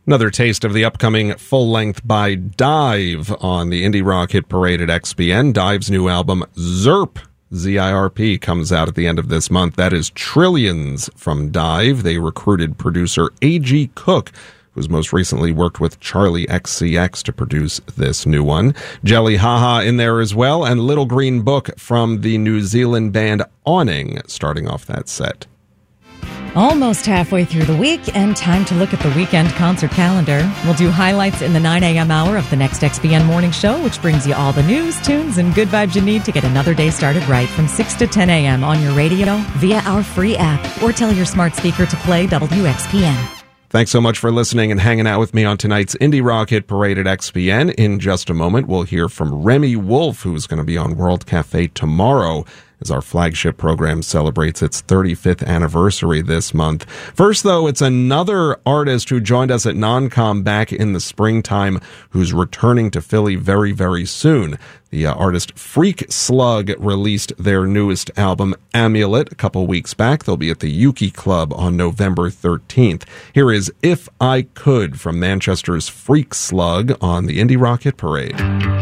Another taste of the upcoming full length by Dive on the Indie Rock Hit Parade at XPN. Dive's new album, Zirp, Z-I-R-P, comes out at the end of this month. That is Trillions from Dive. They recruited producer A.G. Cook, who's most recently worked with Charlie XCX to produce this new one. Jelly Haha in there as well, and Little Green Book from the New Zealand band Awning, starting off that set. Almost halfway through the week, and time to look at the weekend concert calendar. We'll do highlights in the 9 a.m. hour of the next XBN Morning Show, which brings you all the news, tunes, and good vibes you need to get another day started right from 6 to 10 a.m. on your radio, via our free app, or tell your smart speaker to play WXPN. Thanks so much for listening and hanging out with me on tonight's Indie Rock Hit Parade at XPN. In just a moment, we'll hear from Remy Wolf, who's going to be on World Cafe tomorrow as our flagship program celebrates its 35th anniversary this month. First, though, it's another artist who joined us at Non-Com back in the springtime who's returning to Philly very, very soon. The artist Freak Slug released their newest album, Amulet, a couple weeks back. They'll be at the Yuki Club on November 13th. Here is If I Could from Manchester's Freak Slug on the Indie Rock Hit Parade.